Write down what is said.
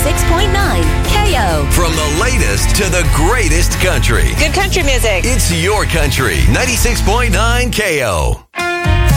96.9 KO. From the latest to the greatest country. Good country music. It's your country. 96.9 KO.